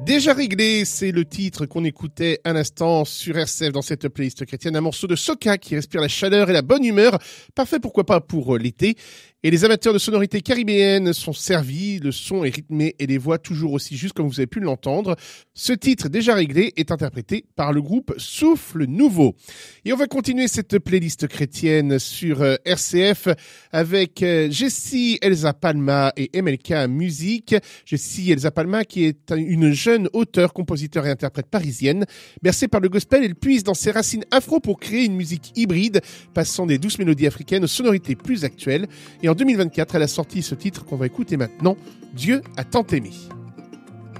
Déjà réglé, c'est le titre qu'on écoutait à l'instant sur RCF dans cette playlist chrétienne, un morceau de soca qui respire la chaleur et la bonne humeur, parfait pourquoi pas pour l'été. Et les amateurs de sonorités caribéennes sont servis, le son est rythmé et les voix toujours aussi justes comme vous avez pu l'entendre. Ce titre déjà réglé est interprété par le groupe Souffle Nouveau. Et on va continuer cette playlist chrétienne sur RCF avec Jessie Elsa Palma et MLK Musique. Jessie Elsa Palma qui est une jeune auteure, compositeur et interprète parisienne. Bercée par le gospel, elle puise dans ses racines afro pour créer une musique hybride, passant des douces mélodies africaines aux sonorités plus actuelles. Et en 2024, elle a sorti ce titre qu'on va écouter maintenant, Dieu a tant aimé.